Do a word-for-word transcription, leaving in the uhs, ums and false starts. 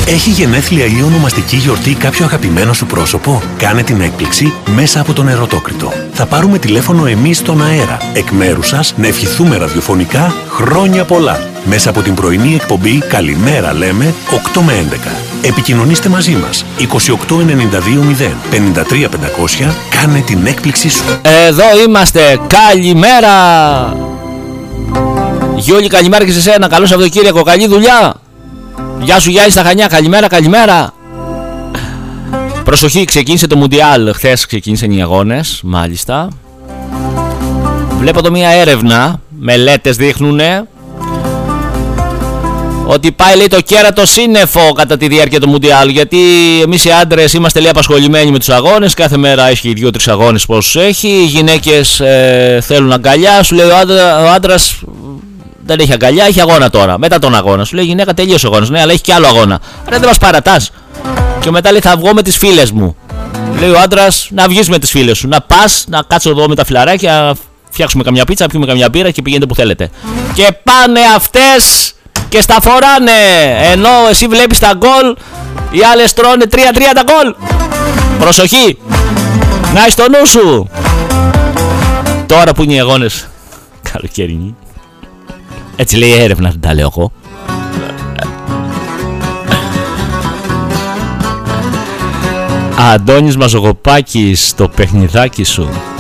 Έχει γενέθλια ή ονομαστική γιορτή κάποιο αγαπημένο σου πρόσωπο? Κάνε την έκπληξη μέσα από τον Ερωτόκριτο. Θα πάρουμε τηλέφωνο εμείς στον αέρα, εκ μέρους σας, να ευχηθούμε ραδιοφωνικά χρόνια πολλά. Μέσα από την πρωινή εκπομπή «Καλημέρα λέμε» οκτώ με έντεκα. Επικοινωνήστε μαζί μας είκοσι οκτώ ενενήντα δύο μηδέν πενήντα τρία πεντακόσια. Κάνε την έκπληξή σου. Εδώ είμαστε. Καλημέρα. Γιώργη, καλημέρα και σε σένα. Καλό Σαββατοκύριακο. Καλή δουλειά. Γεια σου Γιάννη στα Χανιά. Καλημέρα, καλημέρα. Προσοχή, ξεκίνησε το Μουντιάλ. Χθες ξεκίνησαν οι αγώνες, μάλιστα. Βλέπω εδώ μια έρευνα. Μελέτες δείχνουνε ότι πάει, λέει, το κέρατο σύννεφο κατά τη διάρκεια του Μουντιάλ. Γιατί εμείς οι άντρες είμαστε, λέει, απασχολημένοι με τους αγώνες. Κάθε μέρα έχει δύο-τρεις αγώνες πόσους έχει. Οι γυναίκες ε, θέλουν αγκαλιά. Σου λέει ο, άντρα, ο άντρας δεν έχει αγκαλιά, έχει αγώνα τώρα. Μετά τον αγώνα. Σου λέει η γυναίκα τελείωσε ο αγώνας. Ναι, αλλά έχει κι άλλο αγώνα. Άρα δεν μας παρατάς. Και μετά λέει θα βγω με τις φίλες μου. Λέει ο άντρας να βγεις με τις φίλες σου. Να πας, να κάτσω εδώ με τα φιλαράκια, να φτιάξουμε καμιά πίτσα, να πιούμε καμιά μπύρα και πηγαίνετε που θέλετε. Και πάνε αυτές και στα φοράνε. Ενώ εσύ βλέπεις τα γκολ, οι άλλες τρώνε τρία τρία τα γκολ. Προσοχή. Να είσαι στο νου σου. Τώρα που είναι οι αγώνες καλοκαιρινοί. Έτσι λέει η έρευνα, δεν τα λέω εγώ. Αντώνης Μαζογοπάκης, το παιχνιδάκι σου.